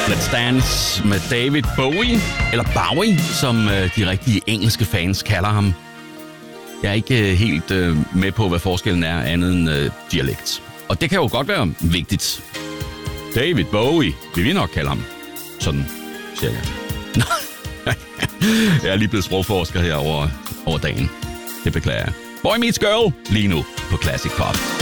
Let's Dance med David Bowie, eller Bowie, som de rigtige engelske fans kalder ham. Jeg er ikke helt med på, hvad forskellen er andet end dialekt. Og det kan jo godt være vigtigt. David Bowie, vil vi nok kalde ham. Sådan, cirka. Jeg er lige blevet sprogforsker her over dagen. Det beklager jeg. Boy Meets Girl, lige nu på Classic Pop.